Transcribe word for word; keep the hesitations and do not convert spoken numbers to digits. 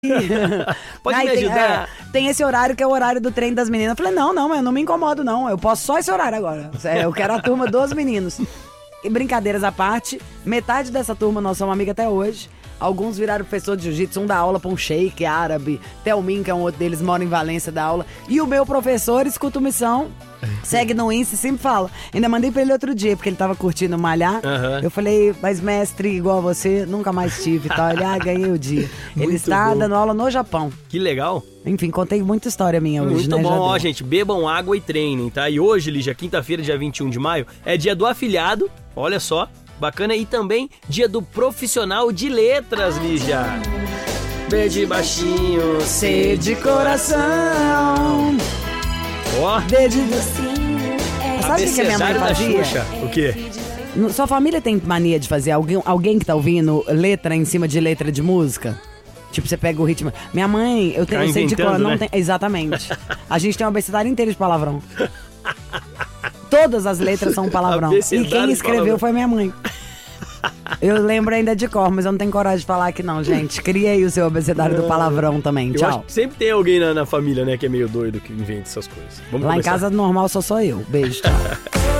Pode Aí me tem, ajudar? é, tem esse horário que é o horário do treino das meninas. Eu falei, não, não, eu não me incomodo, não. Eu posso só esse horário agora. É, eu quero a turma dos meninos. E brincadeiras à parte, metade dessa turma nós somos amigos até hoje. Alguns viraram professor de jiu-jitsu, um dá aula pra um sheik árabe. Telmin, que é um outro deles, mora em Valência, dá aula. E o meu professor escuta o Missão, segue no Insta e sempre fala. Ainda mandei pra ele outro dia, porque ele tava curtindo malhar. Uhum. Eu falei, mas mestre, igual a você, nunca mais tive e tal. Ele, ah, ganhei o dia. Ele Muito está bom. dando aula no Japão. Que legal. Enfim, contei muita história minha hoje, Muito né? bom, Já ó, deu. gente, bebam água e treinem, tá? E hoje, Lígia, quinta-feira, dia vinte e um de maio, é dia do afiliado, olha só, bacana, e também dia do profissional de letras, Lígia. B de baixinho, C de coração. Ó, D de... Sabe o que, que a minha mãe abecedário da fazia? Xuxa. O quê? No- Sua família tem mania de fazer alguém, alguém que tá ouvindo letra em cima de letra de música? Tipo, você pega o ritmo. Minha mãe, eu tenho Tá eu sei de cor, inventando, não né? tem. Exatamente. A gente tem uma abecedário inteira de palavrão. Todas as letras são palavrão. E Abecedário quem de escreveu palavrão. foi minha mãe. Eu lembro ainda de cor, mas eu não tenho coragem de falar aqui não, gente. Cria aí o seu abecedário do palavrão também. Eu Tchau. acho que sempre tem alguém na, na família, né, que é meio doido, que inventa essas coisas. Vamos Lá em começar. casa normal só sou eu. Beijo, tchau.